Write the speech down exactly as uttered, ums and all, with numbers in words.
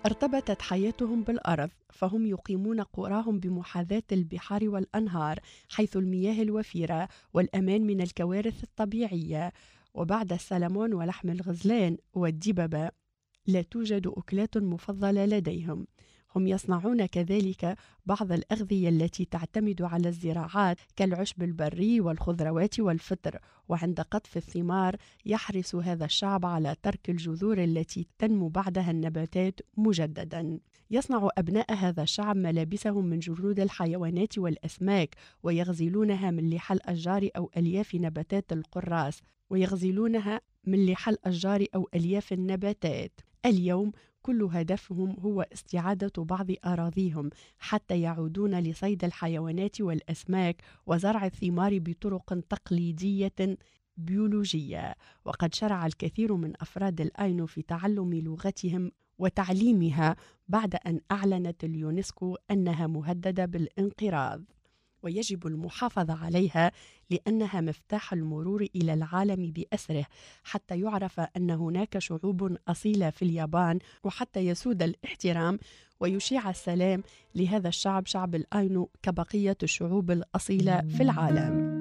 ارتبطت حياتهم بالأرض، فهم يقيمون قراهم بمحاذاة البحار والأنهار، حيث المياه الوفيرة والأمان من الكوارث الطبيعية. وبعد السلمون ولحم الغزلان والدببة لا توجد أكلات مفضلة لديهم. هم يصنعون كذلك بعض الأغذية التي تعتمد على الزراعات كالعشب البري والخضروات والفطر، وعند قطف الثمار يحرص هذا الشعب على ترك الجذور التي تنمو بعدها النباتات مجددا. يصنع أبناء هذا الشعب ملابسهم من جلود الحيوانات والأسماك، ويغزلونها من لحى الأشجار أو ألياف نباتات القراص ويغزلونها من لحى الأشجار أو ألياف النباتات. اليوم كل هدفهم هو استعادة بعض أراضيهم حتى يعودون لصيد الحيوانات والأسماك وزرع الثمار بطرق تقليدية بيولوجية. وقد شرع الكثير من أفراد الأينو في تعلم لغتهم وتعليمها بعد أن أعلنت اليونسكو أنها مهددة بالانقراض، ويجب المحافظة عليها لأنها مفتاح المرور إلى العالم بأسره، حتى يعرف أن هناك شعوب أصيلة في اليابان، وحتى يسود الاحترام ويشيع السلام لهذا الشعب، شعب الأينو، كبقية الشعوب الأصيلة في العالم.